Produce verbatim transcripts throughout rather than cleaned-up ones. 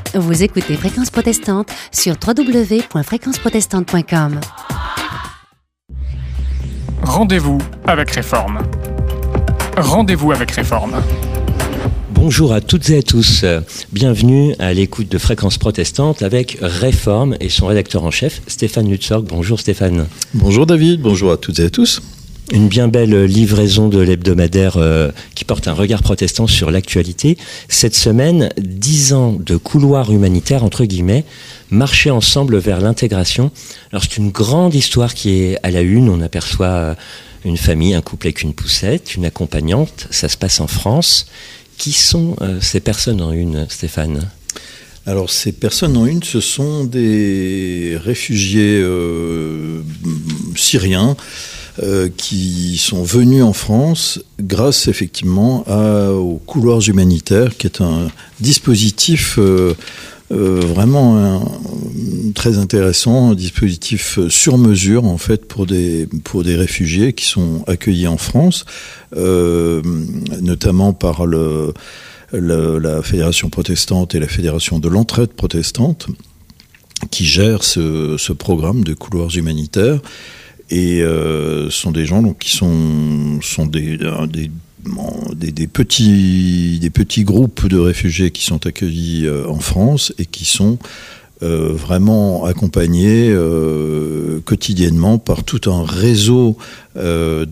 Vous écoutez Fréquence Protestante sur w w w point fréquence protestante point com. Rendez-vous avec Réforme. Rendez-vous avec Réforme. Bonjour à toutes et à tous. Bienvenue à l'écoute de Fréquence Protestante avec Réforme et son rédacteur en chef, Stéphane Lutzorg. Bonjour Stéphane. Bonjour David, bonjour à toutes et à tous. Une bien belle livraison de l'hebdomadaire euh, qui porte un regard protestant sur l'actualité. Cette semaine, dix ans de couloir humanitaire, entre guillemets, marcher ensemble vers l'intégration. Alors c'est une grande histoire qui est à la une. On aperçoit euh, une famille, un couple avec une poussette, une accompagnante. Ça se passe en France. Qui sont euh, ces personnes en une, Stéphane ? Alors ces personnes en une, ce sont des réfugiés euh, syriens euh, qui sont venus en France grâce effectivement à, aux couloirs humanitaires, qui est un dispositif euh, euh, vraiment un, très intéressant, un dispositif sur mesure en fait pour des pour des réfugiés qui sont accueillis en France, euh, notamment par le Le, la Fédération protestante et la Fédération de l'entraide protestante qui gèrent ce, ce programme de couloirs humanitaires et euh, sont des gens donc, qui sont, sont des, des, des, des, petits, des petits groupes de réfugiés qui sont accueillis euh, en France et qui sont euh, vraiment accompagnés euh, quotidiennement par tout un réseau euh,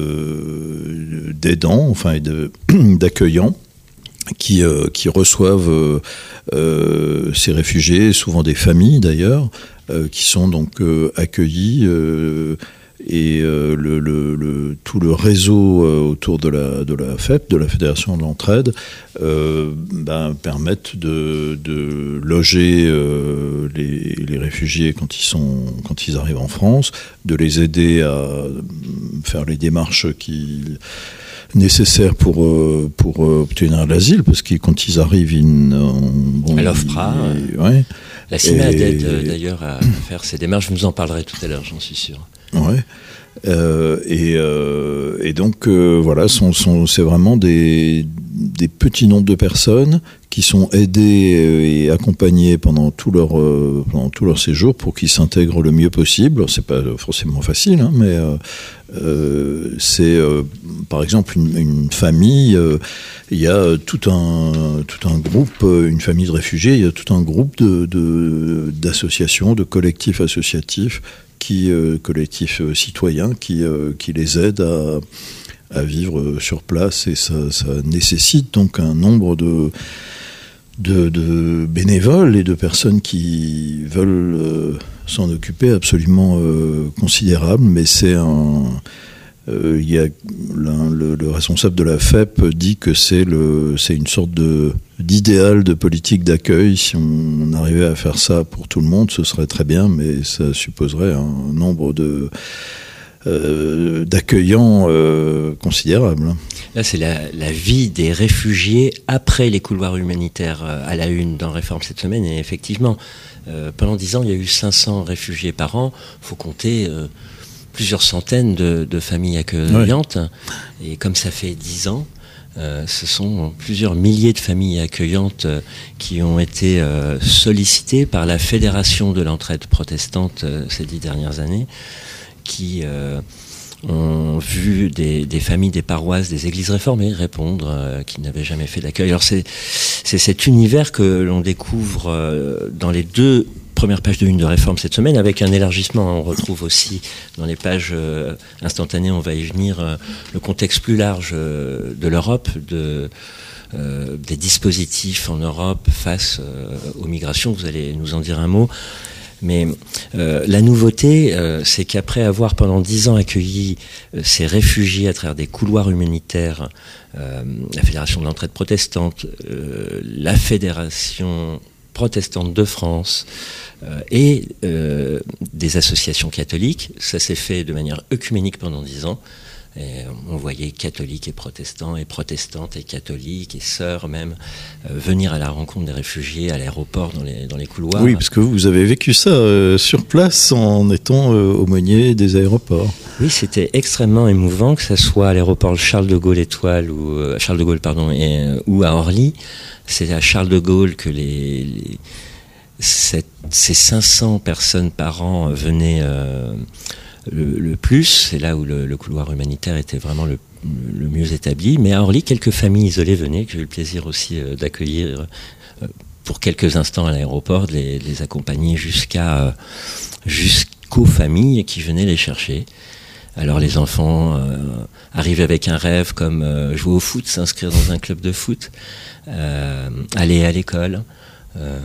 de, d'aidants, enfin et de, d'accueillants. Qui, euh, qui reçoivent euh, euh, ces réfugiés, souvent des familles d'ailleurs, euh, qui sont donc euh, accueillis euh, et euh, le, le, le, tout le réseau euh, autour de la, de la F E P, de la Fédération de l'entraide, euh, ben, permettent de, de loger euh, les, les réfugiés quand ils, sont, quand ils arrivent en France, de les aider à faire les démarches qu'ils nécessaires pour euh, pour euh, obtenir l'asile, parce que quand ils arrivent, ils, bon, à l'OFPRA, ils, ouais. La CIMAD aide euh, d'ailleurs à faire ces démarches. Je vous en parlerai tout à l'heure, j'en suis sûr. Ouais. Euh, et, euh, et donc euh, voilà, sont, sont, c'est vraiment des, des petits nombres de personnes qui sont aidées et accompagnées pendant tout leur euh, pendant tout leur séjour pour qu'ils s'intègrent le mieux possible. C'est pas forcément facile, hein, mais euh, euh, c'est euh, par exemple une, une famille. Euh, il y a tout un tout un groupe, une famille de réfugiés. Il y a tout un groupe de, de d'associations, de collectifs associatifs. Qui, euh, collectifs euh, citoyens qui, euh, qui les aident à, à vivre sur place, et ça, ça nécessite donc un nombre de, de, de bénévoles et de personnes qui veulent euh, s'en occuper absolument euh, considérable, mais c'est un... Euh, il y a le, le responsable de la F E P dit que c'est, le, c'est une sorte de, d'idéal de politique d'accueil. Si on arrivait à faire ça pour tout le monde, ce serait très bien, mais ça supposerait un nombre de, euh, d'accueillants euh, considérable. Là, c'est la, la vie des réfugiés après les couloirs humanitaires à la une dans Réforme cette semaine. Et effectivement, euh, pendant dix ans, il y a eu cinq cents réfugiés par an. Il faut compter... Euh, plusieurs centaines de, de familles accueillantes. Oui. Et comme ça fait dix ans, euh, ce sont plusieurs milliers de familles accueillantes euh, qui ont été euh, sollicitées par la Fédération de l'entraide protestante euh, ces dix dernières années, qui euh, ont vu des, des familles, des paroisses, des églises réformées répondre euh, qu'ils n'avaient jamais fait d'accueil. Alors c'est, c'est cet univers que l'on découvre euh, dans les deux première page de une de Réforme cette semaine, avec un élargissement. On retrouve aussi dans les pages euh, instantanées, on va y venir, euh, le contexte plus large euh, de l'Europe, de, euh, des dispositifs en Europe face euh, aux migrations. Vous allez nous en dire un mot. Mais euh, la nouveauté, euh, c'est qu'après avoir pendant dix ans accueilli euh, ces réfugiés à travers des couloirs humanitaires, euh, la Fédération de l'entraide protestante, euh, la Fédération protestante de France euh, et euh, des associations catholiques. Ça s'est fait de manière œcuménique pendant dix ans. Et on voyait catholiques et protestants, et protestantes et catholiques, et sœurs même, euh, venir à la rencontre des réfugiés à l'aéroport, dans les, dans les couloirs. Oui, parce que vous avez vécu ça euh, sur place en étant euh, aumônier des aéroports. Oui, c'était extrêmement émouvant, que ce soit à l'aéroport Charles de Gaulle Étoile ou euh, Charles de Gaulle pardon et, euh, ou à Orly. C'est à Charles de Gaulle que les, les cette, ces cinq cents personnes par an venaient euh, le, le plus. C'est là où le, le couloir humanitaire était vraiment le, le mieux établi. Mais à Orly, quelques familles isolées venaient, que j'ai eu le plaisir aussi euh, d'accueillir euh, pour quelques instants à l'aéroport, de les, de les accompagner jusqu'à euh, jusqu'aux familles qui venaient les chercher. Alors les enfants euh, arrivaient avec un rêve comme euh, jouer au foot, s'inscrire dans un club de foot, euh, aller à l'école. Euh,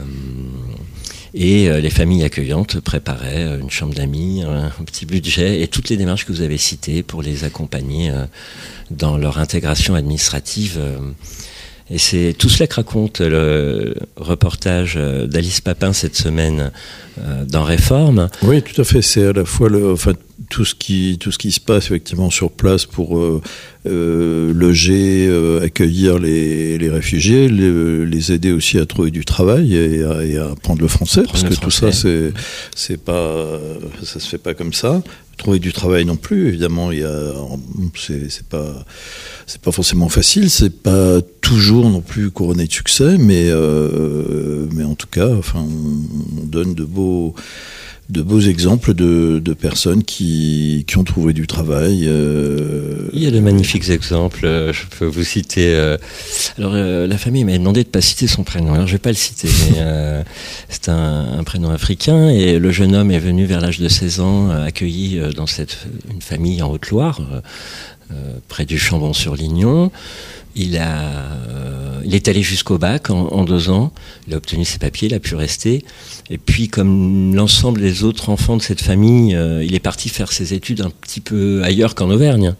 et euh, les familles accueillantes préparaient une chambre d'amis, un, un petit budget et toutes les démarches que vous avez citées pour les accompagner euh, dans leur intégration administrative. Euh, et c'est tout cela que raconte le reportage d'Alice Papin cette semaine euh, dans Réforme. Oui, tout à fait. C'est à la fois le, enfin, tout ce qui tout ce qui se passe effectivement sur place pour euh, euh, loger, euh, accueillir les, les réfugiés, les, les aider aussi à trouver du travail et à, et à apprendre le français, parce le que français. tout ça c'est c'est pas ça se fait pas comme ça. Trouver du travail non plus, évidemment, il y a c'est c'est pas c'est pas forcément facile, c'est pas toujours non plus couronné de succès, mais euh, mais en tout cas, enfin, on donne de beaux de beaux exemples de, de personnes qui, qui ont trouvé du travail. Euh... Il y a de magnifiques exemples. Je peux vous citer. Euh... Alors, euh, la famille m'a demandé de ne pas citer son prénom. Alors, je ne vais pas le citer, mais euh, c'est un, un prénom africain. Et le jeune homme est venu vers l'âge de seize ans, euh, accueilli dans cette, une famille en Haute-Loire, euh, près du Chambon-sur-Lignon. Il, a, euh, il est allé jusqu'au bac en, en deux ans. Il a obtenu ses papiers, il a pu rester. Et puis, comme l'ensemble des autres enfants de cette famille, euh, il est parti faire ses études un petit peu ailleurs qu'en Auvergne.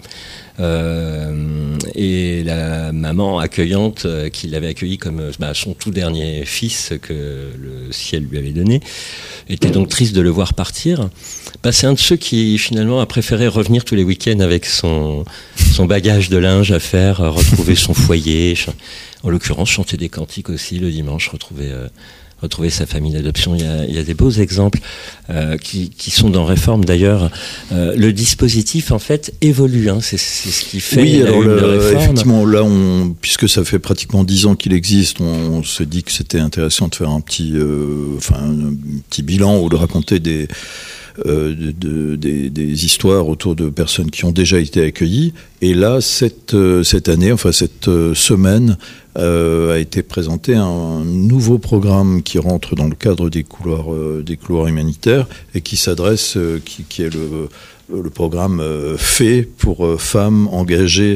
Euh, et la maman accueillante euh, qui l'avait accueilli comme bah, son tout dernier fils que le ciel lui avait donné était donc triste de le voir partir. Bah, c'est un de ceux qui finalement a préféré revenir tous les week-ends avec son, son bagage de linge à faire, retrouver son foyer, en l'occurrence chanter des cantiques aussi le dimanche, retrouver... Euh, retrouver sa famille d'adoption. Il y a, il y a des beaux exemples euh, qui, qui sont dans Réforme d'ailleurs. Euh, le dispositif en fait évolue, hein. c'est, c'est ce qui fait oui, la alors une le, de Réforme. Effectivement, là, on, puisque ça fait pratiquement dix ans qu'il existe, on, on se dit que c'était intéressant de faire un petit, euh, enfin, un petit bilan ou de raconter des Euh, de, de, des, des histoires autour de personnes qui ont déjà été accueillies. Et là, cette, euh, cette année, enfin cette euh, semaine, euh, a été présenté un nouveau programme qui rentre dans le cadre des couloirs, euh, des couloirs humanitaires et qui s'adresse, euh, qui, qui est le, le programme euh, fait pour euh, femmes engagées,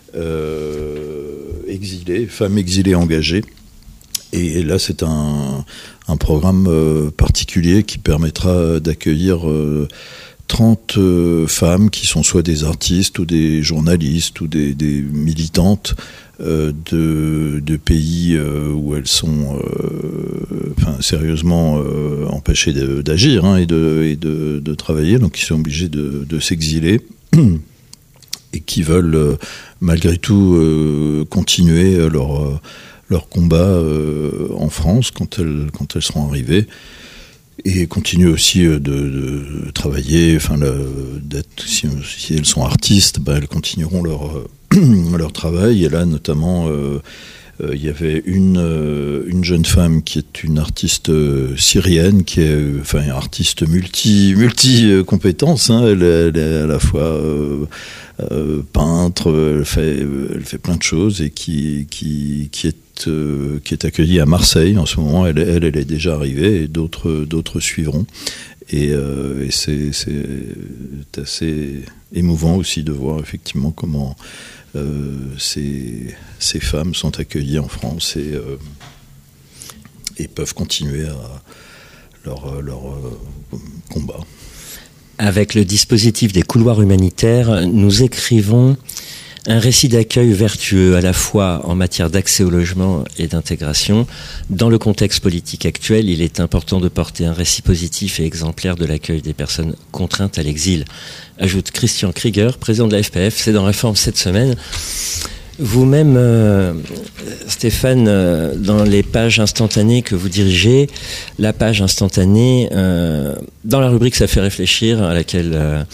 euh, exilées, femmes exilées engagées. Et là, c'est un, un programme euh, particulier qui permettra d'accueillir euh, trente euh, femmes qui sont soit des artistes ou des journalistes ou des, des militantes euh, de, de pays euh, où elles sont euh, enfin, sérieusement euh, empêchées de, d'agir hein, et, de, et de, de travailler, donc qui sont obligées de, de s'exiler et qui veulent euh, malgré tout euh, continuer leur... Euh, leur combat euh, en France quand elles, quand elles seront arrivées et continuer aussi de, de travailler, enfin, le, d'être, si, si elles sont artistes, bah, elles continueront leur, euh, leur travail. Et là, notamment, euh, euh, il y avait une, euh, une jeune femme qui est une artiste euh, syrienne, qui est euh, enfin, une artiste multi, multi-compétence. Hein. Elle, elle est à la fois euh, euh, peintre, elle fait, elle fait plein de choses et qui, qui, qui est Euh, qui est accueillie à Marseille en ce moment. Elle, elle, elle est déjà arrivée et d'autres, d'autres suivront. Et, euh, et c'est, c'est assez émouvant aussi de voir effectivement comment euh, ces, ces femmes sont accueillies en France et, euh, et peuvent continuer à leur, leur euh, combat. Avec le dispositif des couloirs humanitaires, nous écrivons un récit d'accueil vertueux à la fois en matière d'accès au logement et d'intégration. Dans le contexte politique actuel, il est important de porter un récit positif et exemplaire de l'accueil des personnes contraintes à l'exil, ajoute Christian Krieger, président de la F P F. C'est dans Réforme cette semaine. Vous-même, euh, Stéphane, euh, dans les pages instantanées que vous dirigez, la page instantanée, euh, dans la rubrique « Ça fait réfléchir », à laquelle euh,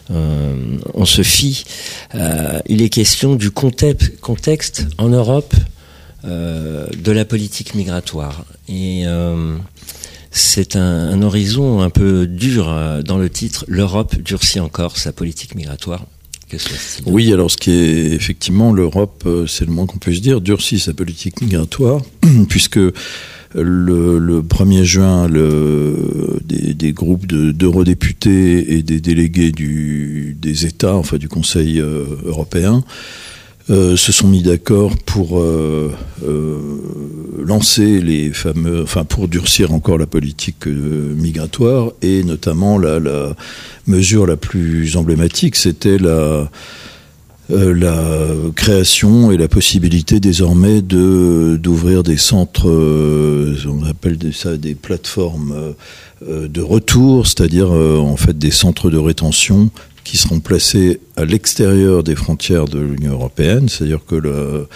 euh, on se fie. Euh, il est question du contexte, contexte en Europe euh, de la politique migratoire. Et euh, c'est un, un horizon un peu dur euh, dans le titre « L'Europe durcit encore sa politique migratoire ». Oui, alors ce qui est effectivement l'Europe, c'est le moins qu'on puisse dire, durcit sa politique migratoire, puisque le, le premier juin, le, des, des groupes de, d'eurodéputés et des délégués du, des États, enfin du Conseil euh, européen, euh, se sont mis d'accord pour euh, euh, lancer les fameux, enfin pour durcir encore la politique euh, migratoire, et notamment la, la mesure la plus emblématique, c'était la euh, la création et la possibilité désormais de d'ouvrir des centres, euh, on appelle ça des plateformes euh, de retour, c'est-à-dire euh, en fait des centres de rétention qui seront placés à l'extérieur des frontières de l'Union européenne, c'est-à-dire que le,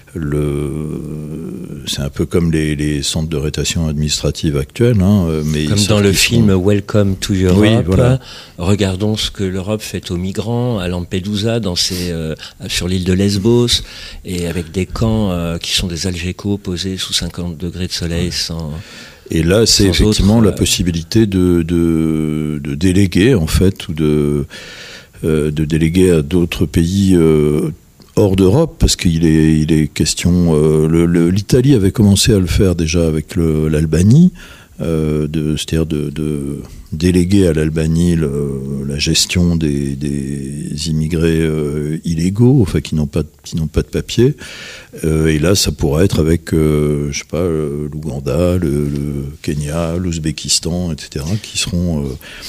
le, c'est un peu comme les, les centres de rétention administrative actuels. Hein, mais comme dans le film sont... Welcome to Europe, oui, voilà. Regardons ce que l'Europe fait aux migrants à Lampedusa, dans ses, euh, sur l'île de Lesbos, et avec des camps euh, qui sont des algécos posés sous cinquante degrés de soleil sans... Et là, c'est Sans effectivement autre, la possibilité de, de, de déléguer, en fait, ou de, euh, de déléguer à d'autres pays euh, hors d'Europe, parce qu'il est, il est question... Euh, le, le, l'Italie avait commencé à le faire déjà avec le, l'Albanie, euh, de, c'est-à-dire de, de déléguer à l'Albanie le, la gestion des, des immigrés euh, illégaux, enfin qui n'ont pas, qui n'ont pas de papier. Euh, et là, ça pourrait être avec, euh, je sais pas, euh, l'Ouganda, le, le Kenya, l'Ouzbékistan, et cetera, qui seront. Euh,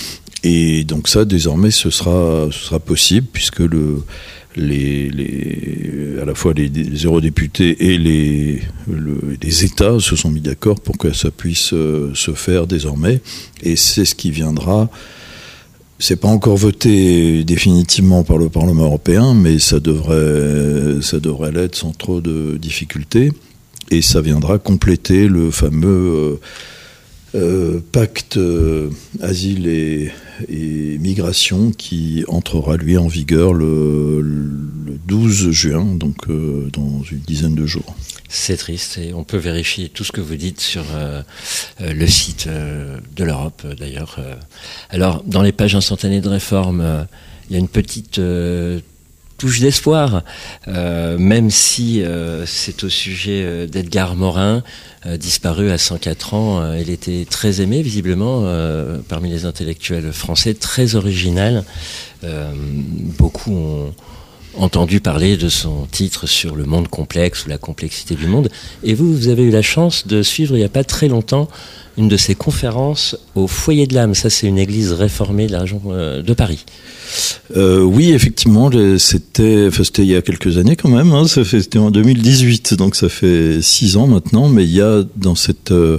et donc ça, désormais, ce sera, ce sera possible puisque le, les, les, à la fois les, les eurodéputés et les, le, les États se sont mis d'accord pour que ça puisse euh, se faire désormais. Et c'est ce qui viendra. C'est pas encore voté définitivement par le Parlement européen, mais ça devrait, ça devrait l'être sans trop de difficultés. Et ça viendra compléter le fameux euh, euh, pacte euh, asile et, et migration qui entrera, lui, en vigueur le, le douze juin, donc euh, dans une dizaine de jours. C'est triste, et on peut vérifier tout ce que vous dites sur euh, euh, le site euh, de l'Europe, euh, d'ailleurs. Euh. Alors, dans les pages instantanées de Réforme, euh, il y a une petite euh, touche d'espoir, euh, même si euh, c'est au sujet euh, d'Edgar Morin, euh, disparu à cent quatre ans. Euh, il était très aimé, visiblement, euh, parmi les intellectuels français, très original. Euh, beaucoup ont entendu parler de son titre sur le monde complexe ou la complexité du monde. Et vous, vous avez eu la chance de suivre il n'y a pas très longtemps une de ses conférences au Foyer de l'Âme. Ça, c'est une église réformée de la région de Paris. Euh, oui, effectivement, c'était, enfin, c'était il y a quelques années quand même. Hein, ça fait, c'était en deux mille dix-huit, donc ça fait six ans maintenant. Mais il y a dans cette euh,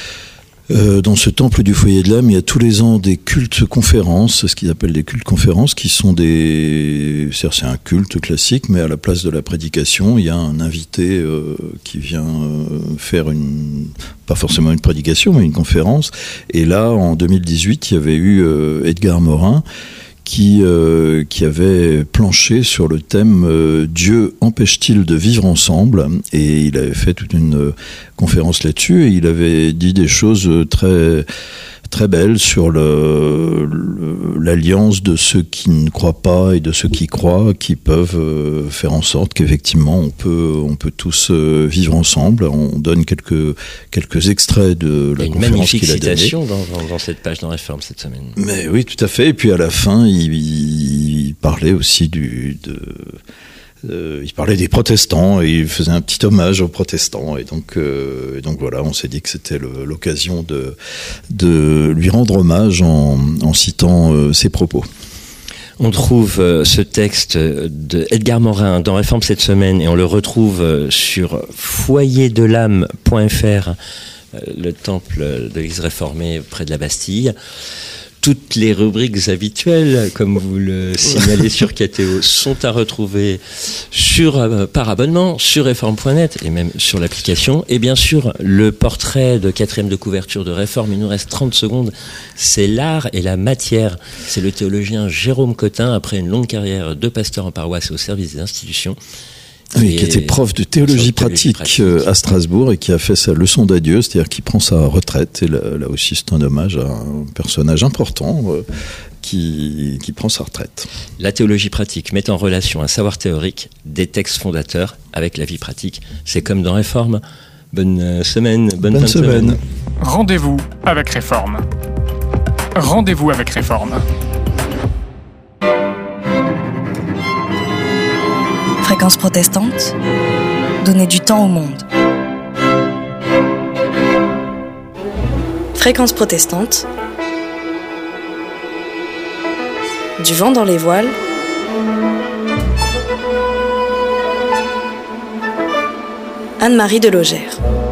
Euh, dans ce temple du Foyer de l'Âme, il y a tous les ans des cultes conférences, ce qu'ils appellent des cultes conférences, qui sont des... C'est-à-dire, c'est un culte classique, mais à la place de la prédication, il y a un invité euh, qui vient euh, faire une... pas forcément une prédication, mais une conférence. Et là, en deux mille dix-huit, il y avait eu euh, Edgar Morin, qui euh, qui avait planché sur le thème euh, Dieu empêche-t-il de vivre ensemble, et il avait fait toute une euh, conférence là-dessus, et il avait dit des choses très très belles sur le, le l'alliance de ceux qui ne croient pas et de ceux qui croient, qui peuvent euh, faire en sorte qu'effectivement on peut on peut tous euh, vivre ensemble. On donne quelques quelques extraits de la conférence qu'il a donnée. Il y a une magnifique citation dans, dans, dans cette page dans Réforme cette semaine. Mais oui, tout à fait. Et puis à la fin, il, il parlait aussi du de Euh, il parlait des protestants et il faisait un petit hommage aux protestants, et donc euh, et donc voilà, on s'est dit que c'était le, l'occasion de de lui rendre hommage en, en citant euh, ses propos. On trouve euh, ce texte de Edgar Morin dans Réforme cette semaine, et on le retrouve euh, sur foyer de l'âme point f r, euh, le temple de l'Église réformée près de la Bastille. Toutes les rubriques habituelles, comme vous le signalez sur Catéo, sont à retrouver sur, euh, par abonnement sur réforme point net et même sur l'application. Et bien sûr, le portrait de quatrième de couverture de Réforme, il nous reste trente secondes, c'est l'art et la matière. C'est le théologien Jérôme Cotin, après une longue carrière de pasteur en paroisse et au service des institutions. Oui, qui était prof de théologie pratique, pratique à Strasbourg et qui a fait sa leçon d'adieu, c'est-à-dire qu'il prend sa retraite. Et là, là aussi, c'est un hommage à un personnage important euh, qui, qui prend sa retraite. La théologie pratique met en relation un savoir théorique, des textes fondateurs avec la vie pratique. C'est comme dans Réforme. Bonne semaine, bonne, bonne fin de semaine. semaine. Rendez-vous avec Réforme. Rendez-vous avec Réforme. Fréquence protestante, donner du temps au monde. Fréquence protestante, du vent dans les voiles, Anne-Marie Delogère.